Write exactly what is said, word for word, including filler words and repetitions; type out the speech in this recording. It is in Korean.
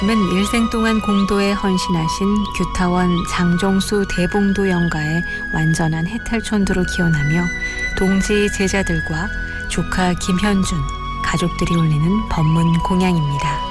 은 일생 동안 공도에 헌신하신 규타원 장정수 대봉도 영가의 완전한 해탈천도를 기원하며 동지 제자들과 조카 김현준, 가족들이 올리는 법문 공양입니다.